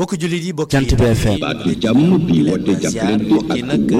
bokk jullit yi bokk Jant bi FM baatu jàmm bi woote jàppalante ak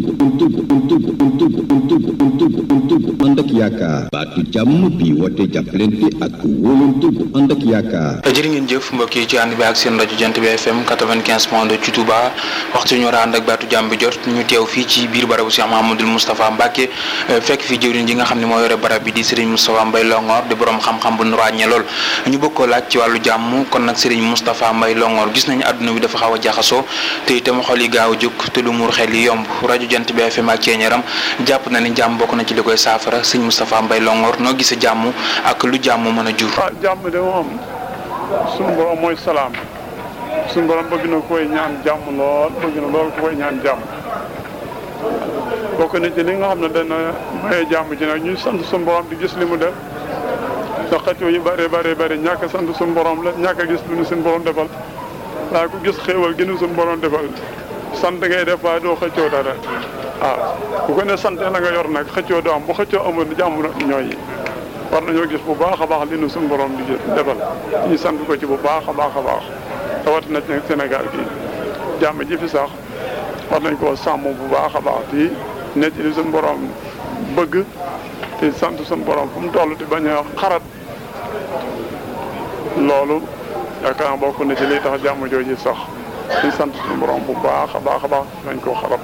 ànd ak yaakaar baatu jàmm bi woote jàppalante ak wóolante bu ànd ak yaakaar. jërë ngeen jëf mbokk yi ci ànd bi ak seen rajo Jant bi FM 95.2 ci Touba waxtu ñu war a ànd ak baatu jàmm bi jot ñu teew fii ci biir barabu Cheikh Mouhamadoul Moustapha Mbacké fekk fi jëwriñ ji nga xam ne moo yore barab bi di Serigne Moustapha Mbaye Longhor di borom xam-xam bu nu ràññee lool ñu bëgg koo laaj ci wàllu jàmm kon nag Serigne Moustapha Mbaye Longhor gis nañu àdduna bi dafa xaw a jaxasoo te itam xol yi gaaw a jóg te lu muur xel yi yomb rajo Jant bi FM ak ceeñaram jàpp na ni jàmm bokk na ci li koy saafara Serigne Moustapha Mbaye Longhor noo gisee jàmm ak lu jàmm mën a jur. jàmm de moom suñu borom mooy salaam suñu borom bëgg na koy ñaan jàmm lool bëgg na lool ku koy ñaan jàmm bokk na ci li nga xam ne dana maye jàmm ji nag ñuy sant suñu borom di gis li mu def ndax xëccoo yu bëri ñàkk sant suñu borom la ñàkk a gis lu ñu suñu borom defal waaye ku gis xéewal gi ñu suñu borom defal sant ngay def waaye doo xëccoo dara waaw bu ko ne sante la nga yor nag xëccoo doo am bu xëccoo amul jàmm ñooy war nañoo gis bu baax a baax li nu suñu borom di defal ñu sant ko ci bu baax a baax a baax rawatina ci Sénégal gi jàmm ji fi sax war nañ koo sàmm bu baax a baax di nekk li suñu borom bëgg te sant suñu borom fu mu toll di bañ a xarat loolu yaakaar bokk na ci liy tax jàmm jooju sax di sant suñu borom bu baax a baax a baax nañ koo xarat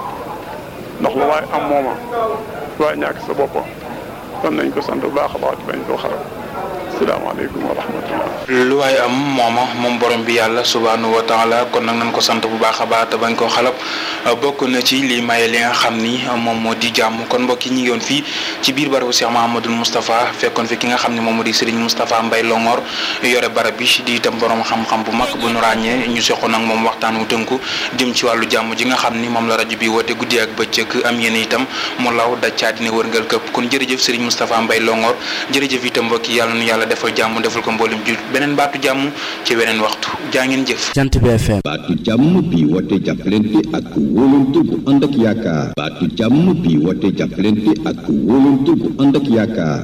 ndax lu waaye am mooma lu waaye ñàkk sa boppam kon nañ ko sant bu baax a baax di bañ koo xarat asalaamaaleykum wa rahmatullah. lu waay am moom borom bi yàlla subhanahu wa taala kon nag nañ ko sant bu baax a baax te bañ koo xalab bokk na ci li maye li nga xam ni moom moo di jàmm kon mbokk yi ñu ngi woon fii ci biir barabu Cheikh Mouhamadoul Moustapha fekkoon fi ki nga xam ne moom moo di Serigne Moustapha Mbaye Longhor yore barab bi di itam borom xam-xam bu mag bu nu ràññee ñu seqoon nag moom waxtaan wu tënku jëm ci wàllu jàmm ji nga xam ni moom la rajo bi woote guddi ak bëccëg am yéen itam mu law daj caa dina wërngal këpp kon jërëjëf Serigne Moustapha Mbaye Longhor jërëjëf itam mbokk yi yàlla nu yàlla defal jàmm defal ko mboolem jul beneen baatu jàmm ci beneen waxtu jaa ngeen jëf. Jant bi FM. baatu jàmm bi woote jàppalante ak wóolante bu ànd ak yaakaar baatu jàmm bi woote jàppalante ak wóolante bu ànd ak yaakaar.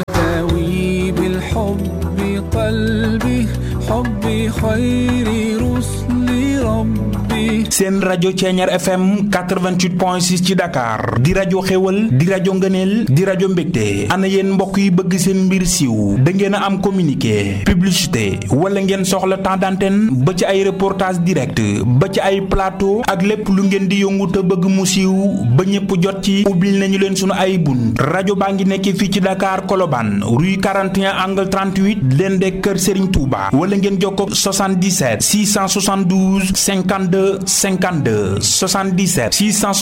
yartawi bil hubbi qalbi hubbi khayri rusli rabbi. seen rajo Ceeñar FM 88.6 ci Dakar di rajo xéwal di rajo ngëneel di rajo mbégte ana yéen mbokk yi bëgg seen mbir siiw da ngeen a am communiqué publicité wala ngeen soxla temps d'antenne ba ci ay reportage direct ba ci ay plateau ak lépp lu ngeen di yëngu te bëgg mu siiw ba ñëpp jot ci ubbil nañu leen sunu ay bunt rajo baa ngi nekk fii ci Dakar Colobane rue 41 angle 38 leen de kër Serigne Touba wala ngeen jokkoo 77 672 52 52 77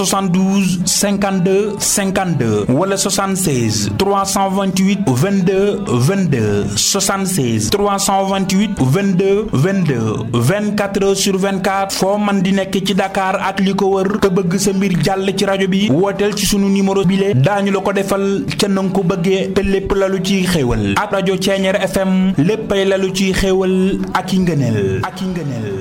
672 52 52 wala 76 328 22 22 76 328 22 22 24 heures sur 24 foo man di nekk ci Dakar ak li ko wër te bëgg sa mbir jàll ci rajo bi wooteel ci sunu numéro bile daañu la ko defal ca na nga ko bëggee te lépp lalu ciy xéewal ak rajo Ceeñeer FM léppay lalu ciy xéewal ak i ngëneel ak i ngëneel.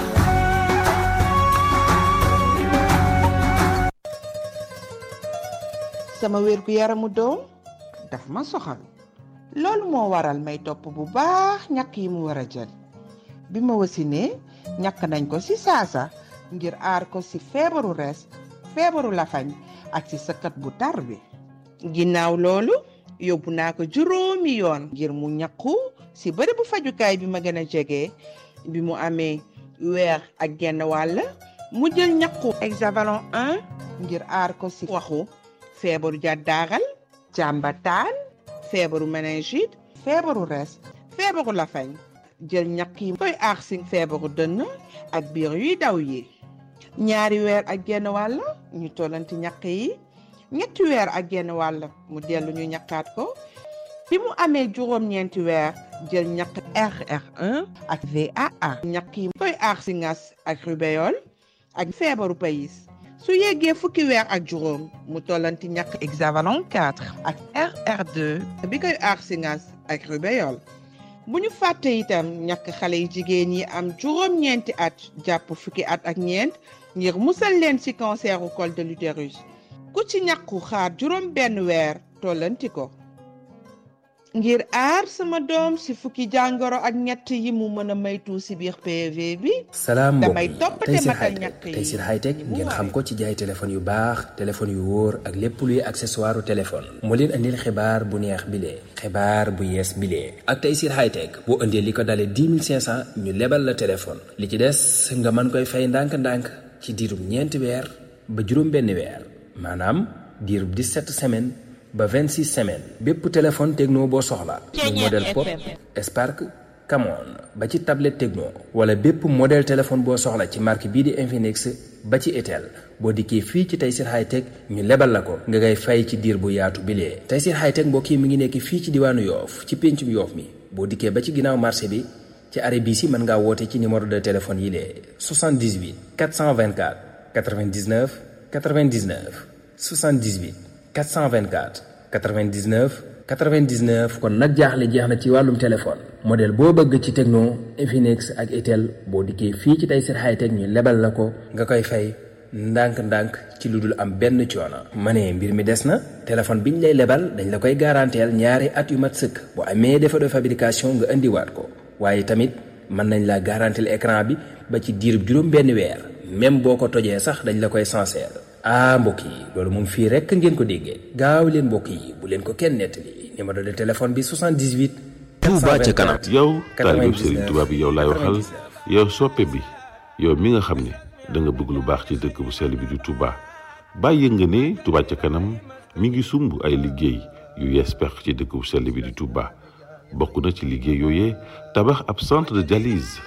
sama wér gu yaramu doom daf ma soxal loolu moo waral may topp bu baax ñàkk yi mu war a jël bi ma wasinee ñàkk nañ ko ci saasa ngir aar ko ci feebaru res feebaru lafañ ak ci sëkkat bu tar bi ginnaaw loolu yóbbu naa ko juróomi yoon ngir mu ñàkku ci bërëbu fajukaay bi ma gën a jege bi mu amee weer ak genn wàll mu jël ñàkku hexavalon 1 ngir aar ko ci waxu feebaru jàddaaral jàmbataan feebaru méningite feebaru res feebaru lafañ jël ñàkk yi koy aar ci feebaru dënn ak biir yuy daw yi 2 weer ak genn wàll ñu tollanti ñàkk yi 3 weer ak genn wàll mu dellu ñu ñàkkaat ko bi mu amee juróom-ñeenti weer jël ñàkk RR1 ak VAA ñàkk yi koy aar ci ngas ak rubéole ak feebaru payis su yeggee fukki weer ak juróom mu tollanti ñàkk hexavalon 4 ak RR2 bi koy aar ci ngas ak rubéole bu ñu fàtte itam ñàkk xale yi jigéen yi am juróom-ñeenti at jàpp fukki at ak ñeent ngir musal leen ci canceru col de l'utérus ku ci ñàkku xaar juróom benn weer tollanti ko ngir aar sama doom si fukki jàngoro ak ñett yi mu mën a maytu si biir PV bi. salaam mbokk damay yi toppate matal ñett yi Tayssir Hightech ngeen xam ko ci jaay téléphone yu baax téléphone yu wóor ak lépp luy accessoire téléphone moo leen andil xibaar bu neex bilee xibaar bu yees bilee ak Tayssir Hightech boo indee li ko dalee 10 500 ñu lebal la téléphone li ci des nga mën koy fay ndànk-ndànk ci diirub 4 weer ba juróom benn weer maanaam diirub 17 semaines ba 26 semaines bépp téléphone Tecno boo soxla muy modèle Pop Spark Camon ba ci tablette Tecno wala bépp modèle téléphone boo soxla ci marque bii di Infinix ba ci Itel boo dikkee fii ci Tayssir Hightech ñu lebal la ko nga ngay fay ci diir bu yaatu bilee Tayssir Hightech mbokk yi mi ngi nekk fii ci diwaanu Yoof ci péncum Yoof mi boo dikkee ba ci ginnaaw marché bi ci arrêt bii si mën ngaa woote ci numéro de téléphone yi lee 78 424 99 99 78 424 99 99 kon nag jaaxle jeex na ci wàllum téléphone modèle boo bëgg ci Tecno Infinix ak Itel boo dikkee fii ci Tayssir Hightech ñu lebal la ko nga koy fay ndànk-ndànk ci lu dul am benn coono. ma ne mbir mi des na téléphone biñ lay lebal dañ la koy garanteel ñaari at yu mat sëkk bu amee défaut de fabrication nga indiwaat ko waaye tamit mën nañ la garanteel écran bi ba ci diirub juróom benn weer même boo ko tojee sax dañ la koy sincère. mbokk yi loolu moom fii rekk ngeen ko déggee gaaw leen mbokk yi bu leen ko kenn nettali numéro de téléphone bi 78. Touba ca kanam. yow taalibe Serigne Touba bi yow laay waxal yow soppe bi yow mi nga xam ne da nga bëgg lu baax ci dëkk bu sell bi di Touba bàyyi nga ne Touba ca kanam mi ngi sumb ay liggéey yu yees pex ci dëkk bu sell bi di Touba bokk na ci liggéey yooyee tabax ab centre de dialyse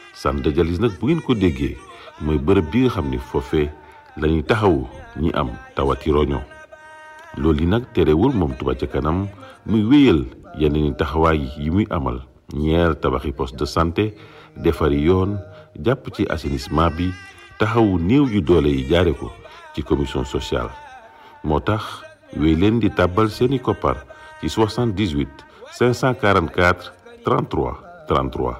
nag bu ngeen ko déggee mooy bërëb bi nga xam ne foofee lañuy taxawu ñi am tawati roño loolu yi nag terewul moom Touba ca kanam muy wéyal yeneen taxawaay yi muy amal ñeer tabaxi poste de santé defari yoon jàpp ci assainissement bi taxawu néew yu doole yi jaare ko ci commission sociale moo tax wéy leen di tàbbal seeni koppar ci 78 544 33 33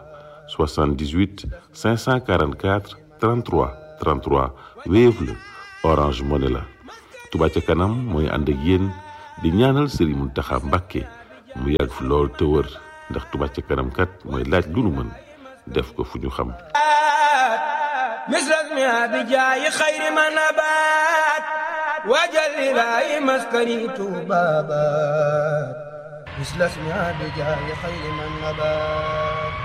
78 544 33 33 Wave la Orange Money la Touba ca kanam mooy ànd ak yéen di ñaanal Serigne Mountakha Mbacké mu yàgg fi lool te wër ndax Touba ca kanam kat mooy laaj lu nu mën def ko fu ñu xam misras mi abijaayi xayri ma nabaat wajalilaayi maskani tuubaabaat misras mi abijaayi xayri ma nabaat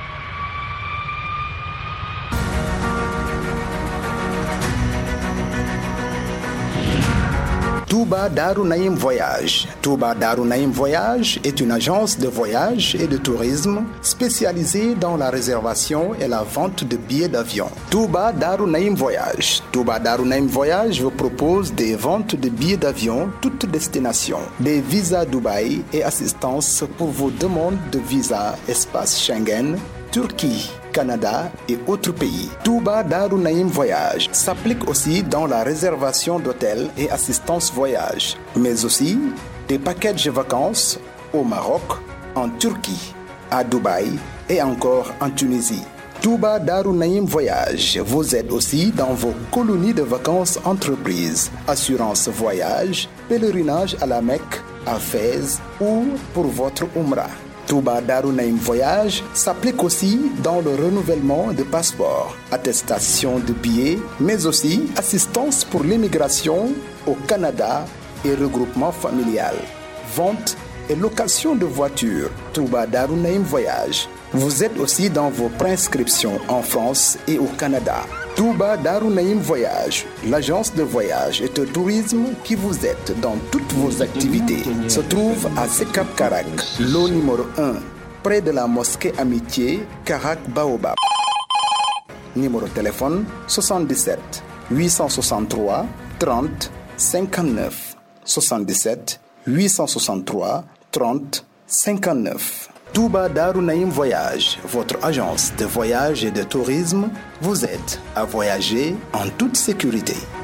Touba Darou Naïm Voyage. Touba Darou Naïm Voyage est une agence de voyage et de tourisme spécialisée dans la réservation et la vente de billets d'avion. Touba Darou Naïm Voyage. Touba Darou Naïm Voyage vous propose des ventes de billets d'avion toutes destinations, des visas Dubaï et assistance pour vos demandes de visa espace Schengen, Turquie, Canada et autres pays. Touba Darou Naïm Voyage s'applique aussi dans la réservation d'hôtels et assistance voyage, mais aussi des packages de vacances au Maroc, en Turquie, à Dubaï et encore en Tunisie. Touba Darou Naïm Voyage vous aide aussi dans vos colonies de vacances entreprises, assurance voyage, pèlerinage à la Mecque, à Fès ou pour votre Umrah. Touba Darou Naïm Voyage s'applique aussi dans le renouvellement de passeports, attestation de billets, mais aussi assistance pour l'immigration au Canada et regroupement familial, vente et location de voitures. Touba Darou Naïm Voyage vous aide aussi dans vos prescriptions en France et au Canada. Touba Darou Naïm Voyage, l'agence de voyage et de tourisme qui vous aide dans toutes vos activités, se trouve à Sekap Karak, lot numéro 1, près de la mosquée Amitié, Karak Baobab. Numéro de téléphone 77 863 30 59 77 863 30 59. Touba Darou Naïm Voyage, votre agence de voyage et de tourisme, vous aide à voyager en toute sécurité.